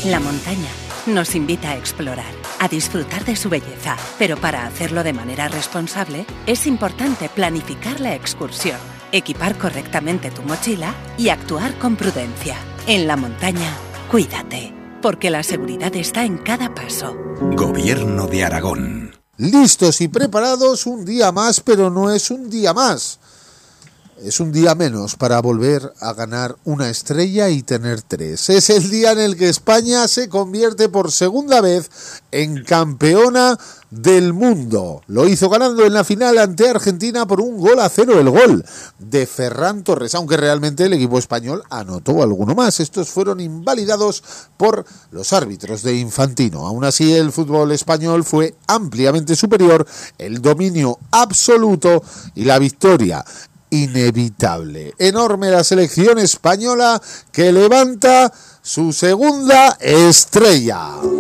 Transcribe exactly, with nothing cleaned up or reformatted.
La montaña nos invita a explorar, a disfrutar de su belleza, pero para hacerlo de manera responsable es importante planificar la excursión, equipar correctamente tu mochila y actuar con prudencia. En la montaña, cuídate, porque la seguridad está en cada paso. Gobierno de Aragón. Listos y preparados, un día más, pero no es un día más. Es un día menos para volver a ganar una estrella y tener tres. Es el día en el que España se convierte por segunda vez en campeona del mundo. Lo hizo ganando en la final ante Argentina por un gol a cero, el gol de Ferran Torres, aunque realmente el equipo español anotó alguno más. Estos fueron invalidados por los árbitros de Infantino. Aún así, el fútbol español fue ampliamente superior, el dominio absoluto y la victoria inevitable. Enorme la selección española que levanta su segunda estrella.